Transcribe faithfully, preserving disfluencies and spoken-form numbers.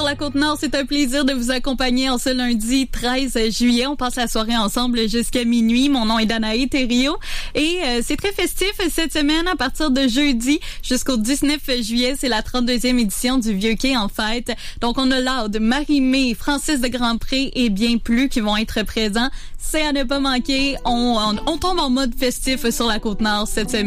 la Côte-Nord. C'est un plaisir de vous accompagner en ce lundi treize juillet. On passe la soirée ensemble jusqu'à minuit. Mon nom est Danae Thériault et euh, c'est très festif cette semaine à partir de jeudi jusqu'au dix-neuf juillet. C'est la trente-deuxième édition du Vieux Quai en fête. Donc, on a Loud, Marie-Mé, Francis de Grandpré et bien plus qui vont être présents. C'est à ne pas manquer. On, on, on tombe en mode festif sur la Côte-Nord cette semaine.